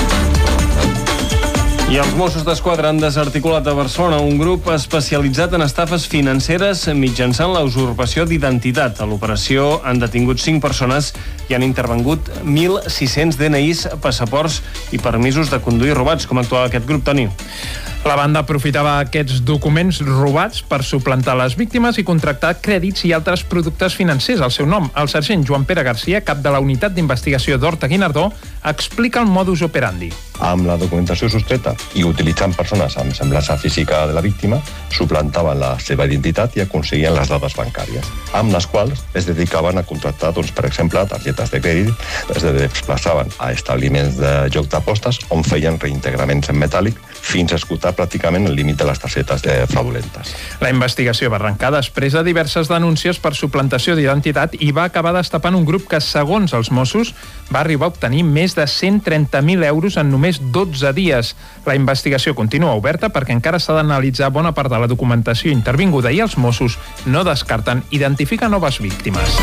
I els Mossos d'Esquadra han desarticulat a Barcelona un grup especialitzat en estafes financeres mitjançant la usurpació d'identitat. A l'operació han detingut 5 persones i han intervengut 1.600 DNIs, passaports i permisos de conduir robats. Com actuava aquest grup, Toni? La banda aprofitava aquests documents robats per suplantar les víctimes i contractar crèdits i altres productes financers al seu nom. El sergent Joan Pere Garcia, cap de la unitat d'investigació d'Horta-Guinardó, explica el modus operandi. Amb la documentació sostreta i utilitzant persones amb semblança física de la víctima, suplantaven la seva identitat i aconseguien les dades bancàries, amb les quals es dedicaven a contractar, per exemple, targetes de crèdit, es desplaçaven a establiments de joc d'apostes on feien reintegraments en metàl·lic fins a esgotar pràcticament el límit de les targetes fraudulentes. La investigació va arrencar després de diverses denúncies per suplantació d'identitat i va acabar destapant un grup que, segons els Mossos, va arribar a obtenir més de 130.000 euros en només 12 dies. La investigació continua oberta perquè encara s'ha d'analitzar bona part de la documentació intervinguda i els Mossos no descarten identificar noves víctimes.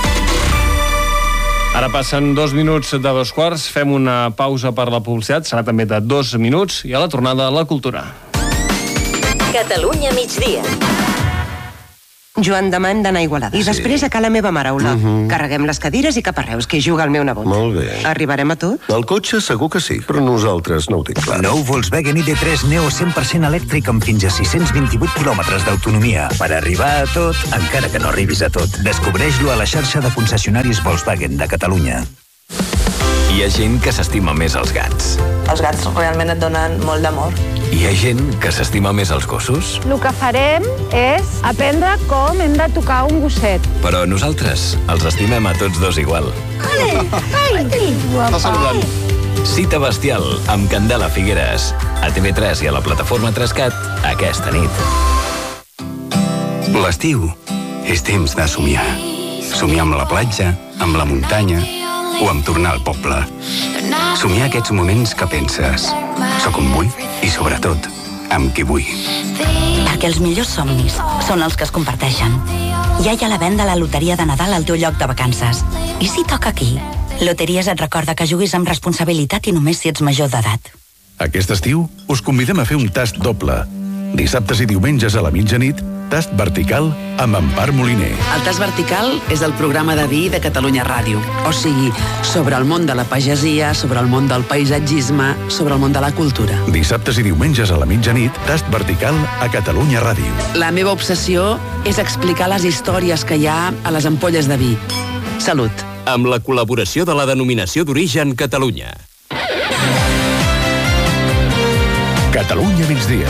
Ara passen 2 minuts de 2:15, fem una pausa per la publicitat, serà també de 2 minuts, i a la tornada la cultura. Catalunya migdia. Joan, demà hem d'anar a Igualada. I després a Ca la meva mare, Ola. Carreguem les cadires i cap a Reus, que hi juga el meu nebot. Molt bé. Arribarem a tot? El cotxe segur que sí, però nosaltres no ho tinc clar. Nou Volkswagen ID3 Neo 100% elèctric amb fins a 628 quilòmetres d'autonomia. Per arribar a tot, encara que no arribis a tot. Descobreix-lo a la xarxa de concessionaris Volkswagen de Catalunya. Hi ha gent que s'estima més els gats. Els gats realment et donen molt d'amor. Hi ha gent que s'estima més els gossos. El que farem és aprendre com hem de tocar un gosset. Però nosaltres els estimem a tots dos igual. Està saludant. Cita bestial amb Candela Figueres. A TV3 i a la plataforma 3CAT aquesta nit. L'estiu és temps de somiar. Somiar amb la platja, amb la muntanya o amb tornar al poble. Somiar aquests moments que penses. Soc on vull i, sobretot, amb qui vull. Perquè els millors somnis són els que es comparteixen. Ja hi ha la venda a la loteria de Nadal al teu lloc de vacances. I si toca aquí? Loteries et recorda que juguis amb responsabilitat i només si ets major d'edat. Aquest estiu us convidem a fer un tast doble. Dissabtes i diumenges a la mitjanit, tast vertical amb Empar Moliner. El tast vertical és el programa de vi de Catalunya Ràdio. O sigui, sobre el món de la pagesia, sobre el món del paisatgisme, sobre el món de la cultura. Dissabtes i diumenges a la mitjanit, tast vertical a Catalunya Ràdio. La meva obsessió és explicar les històries que hi ha a les ampolles de vi. Salut. Amb la col·laboració de la Denominació d'Origen Catalunya. Catalunya migdia.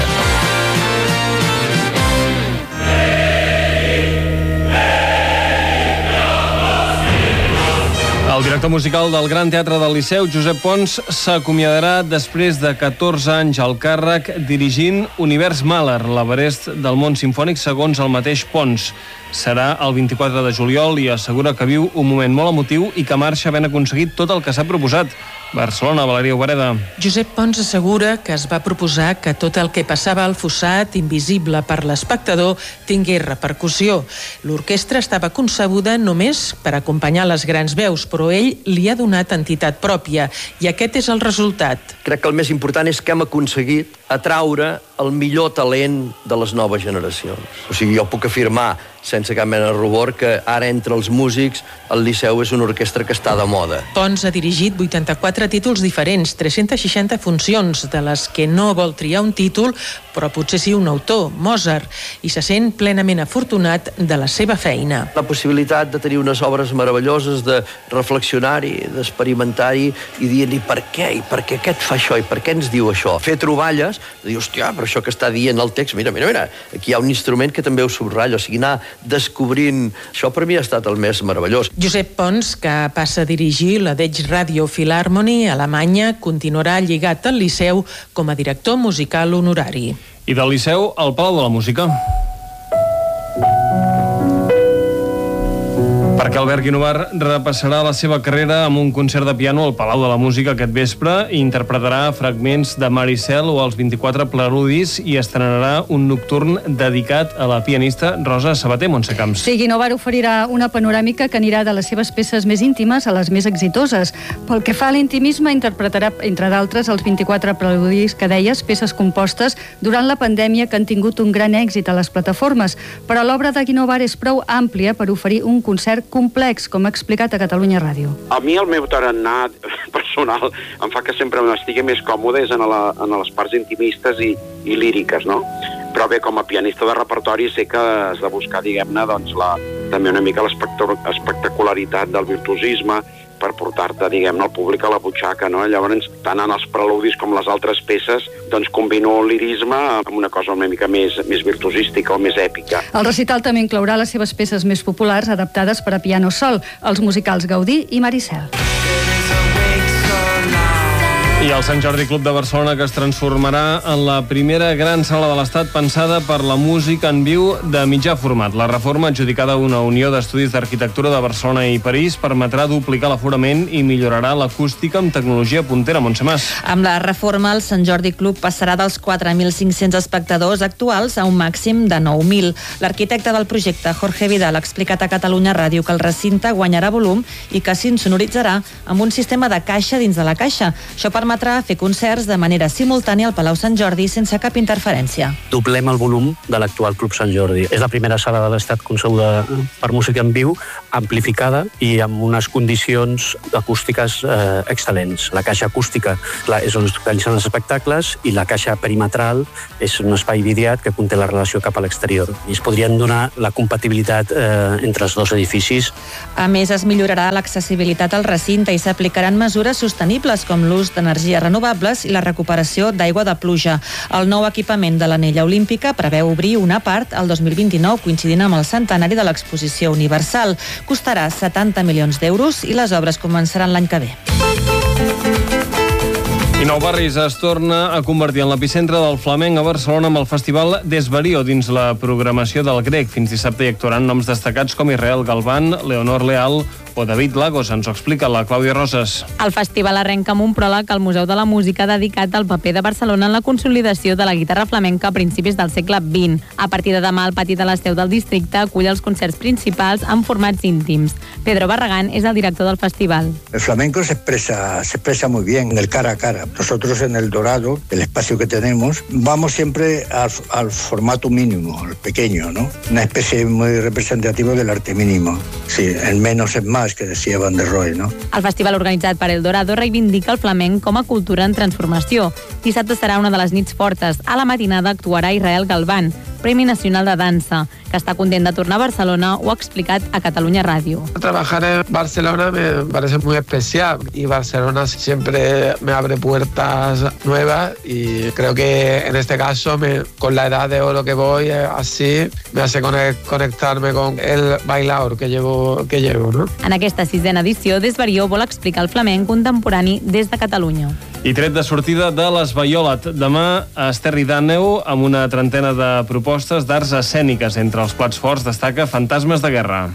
El director musical del Gran Teatre del Liceu, Josep Pons, s'acomiadarà després de 14 anys al càrrec dirigint Univers Mahler, l'Everest del món simfònic, segons el mateix Pons. Serà el 24 de juliol i assegura que viu un moment molt emotiu i que marxa ben aconseguit tot el que s'ha proposat. Barcelona, Valeria Obereda. Josep Pons assegura que es va proposar que tot el que passava al fossat, invisible per l'espectador, tingués repercussió. L'orquestra estava concebuda només per acompanyar les grans veus, però ell li ha donat entitat pròpia i aquest és el resultat. Crec que el més important és que hem aconseguit atraure el millor talent de les noves generacions. O sigui, jo puc afirmar, sense cap mena de rubor, que ara entre els músics el Liceu és una orquestra que està de moda. Pons ha dirigit 84 títols diferents, 360 funcions, de les que no vol triar un títol, però potser sí un autor, Mozart, i se sent plenament afortunat de la seva feina. La possibilitat de tenir unes obres meravelloses, de reflexionar-hi, d'experimentar-hi i dir-li per què, i per què aquest fa això, i per què ens diu això. Fer troballes, de dir, hòstia, però això que està dient el text, mira, aquí hi ha un instrument que també ho subratlla, o sigui, anar descobrint... Això per mi ha estat el més meravellós. Josep Pons, que passa a dirigir la Deutsche Radio Philharmonie a Alemanya, continuarà lligat al Liceu com a director musical honorari. I del Liceu al Palau de la Música. Perquè Albert Guinovar repassarà la seva carrera amb un concert de piano al Palau de la Música aquest vespre i interpretarà fragments de Maricel o els 24 preludis i estrenarà un nocturn dedicat a la pianista Rosa Sabater, Montse Camps. Sí, Guinovar oferirà una panoràmica que anirà de les seves peces més íntimes a les més exitoses. Pel que fa a l'intimisme, interpretarà, entre d'altres, els 24 preludis que deies, peces compostes durant la pandèmia que han tingut un gran èxit a les plataformes. Però l'obra de Guinovar és prou àmplia per oferir un concert complex, com ha explicat a Catalunya Ràdio. A mi el meu tarannà, per personal em fa que sempre estigui més còmode en les parts intimistes i líriques, no? Però bé, com a pianista de repertori sé que has de buscar, diguem-ne, doncs, també una mica l'espectacularitat del virtuosisme per portar-te, diguem-ne, al públic a la butxaca, no? Llavors, tant en els preludis com les altres peces, doncs combino el lirisme amb una cosa una mica més virtuosística o més èpica. El recital també inclourà les seves peces més populars adaptades per a piano sol, els musicals Gaudí i Maricel. I el Sant Jordi Club de Barcelona, que es transformarà en la primera gran sala de l'Estat pensada per la música en viu de mitjà format. La reforma, adjudicada a una unió d'estudis d'arquitectura de Barcelona i París, permetrà duplicar l'aforament i millorarà l'acústica amb tecnologia puntera. Montse Mas. Amb la reforma, el Sant Jordi Club passarà dels 4.500 espectadors actuals a un màxim de 9.000. L'arquitecte del projecte, Jorge Vidal, ha explicat a Catalunya Ràdio que el recinte guanyarà volum i que s'insonoritzarà amb un sistema de caixa dins de la caixa. Això permetrà fer concerts de manera simultània al Palau Sant Jordi sense cap interferència. Doblem el volum de l'actual Club Sant Jordi. És la primera sala de l'Estat concebuda per música en viu, amplificada i amb unes condicions acústiques excel·lents. La caixa acústica és on es realitzen els espectacles i la caixa perimetral és un espai vidriat que conté la relació cap a l'exterior. I es podrien donar la compatibilitat entre els dos edificis. A més, es millorarà l'accessibilitat al recinte i s'aplicaran mesures sostenibles com l'ús d'energies renovables i la recuperació d'aigua de pluja. El nou equipament de l'Anella Olímpica preveu obrir una part el 2029, coincidint amb el centenari de l'Exposició Universal. Costarà 70 milions d'euros i les obres començaran l'any que ve. I Nou Barris es torna a convertir en l'epicentre del flamenc a Barcelona amb el festival Desvarío dins la programació del Grec. Fins dissabte hi actuaran noms destacats com Israel Galván, Leonor Leal o David Lagos. Ens ho explica la Clàudia Roses. El festival arrenca amb un pròleg al Museu de la Música dedicat al paper de Barcelona en la consolidació de la guitarra flamenca a principis del segle XX. A partir de demà, el pati de l'Esteu del districte acull els concerts principals en formats íntims. Pedro Barragán és el director del festival. El flamenco se expresa muy bien en el cara a cara. Nosotros en el Dorado, el espacio que tenemos, vamos siempre al formato mínimo, el pequeño, ¿no? Una especie muy representativa del arte mínimo. Sí, el menos es más, que decía Van der Rohe, no? El festival organitzat per El Dorado reivindica el flamenc com a cultura en transformació. Dissabte serà una de les nits fortes. A la matinada actuarà Israel Galván, Premi Nacional de Dansa, que està content de tornar a Barcelona, ho ha explicat a Catalunya Ràdio. Trabajar en Barcelona me parece muy especial y Barcelona siempre me abre puertas nuevas y creo que en este caso, con la edad de oro que voy, así me hace conectarme con el bailador que llevo, ¿no? En aquesta 6ª edició, Desvarío vol explicar el flamenc contemporani des de Catalunya. I tret de sortida de l'Esvaiolat. Demà a Esterri d'Àneu, amb una trentena de propostes d'arts escèniques. Entre els plats forts destaca Fantasmes de guerra.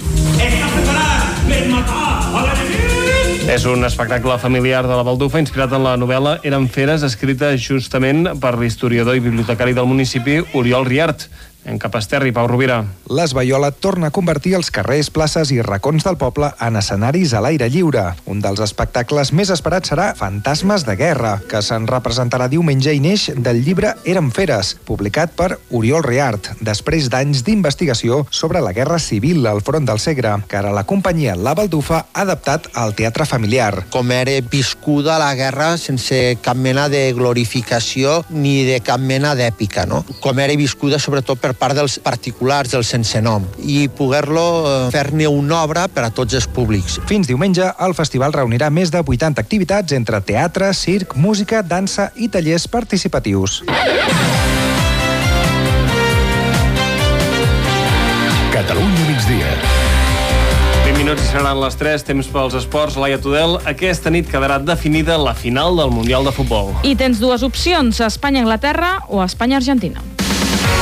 És un espectacle familiar de la Baldufa inspirat en la novel·la Eren feres, escrita justament per l'historiador i bibliotecari del municipi Oriol Riart. En cap a Esterri, Pau Rovira. L'Esvaiola torna a convertir els carrers, places i racons del poble en escenaris a l'aire lliure. Un dels espectacles més esperats serà Fantasmes de guerra, que se'n representarà diumenge i neix del llibre Eren feres, publicat per Oriol Riart, després d'anys d'investigació sobre la guerra civil al front del Segre, que ara la companyia La Baldufa ha adaptat al teatre familiar. Com era viscuda la guerra sense cap mena de glorificació ni de cap mena d'èpica, no? Com era viscuda sobretot per part dels particulars, del sense nom, i poder-lo fer-ne una obra per a tots els públics. Fins diumenge, el festival reunirà més de 80 activitats entre teatre, circ, música, dansa i tallers participatius. Catalunya migdia. 20 minuts i seran les 3, temps pels esports. Laia Tudel, aquesta nit quedarà definida la final del Mundial de Futbol. I tens dues opcions, Espanya-Anglaterra o Espanya-Argentina.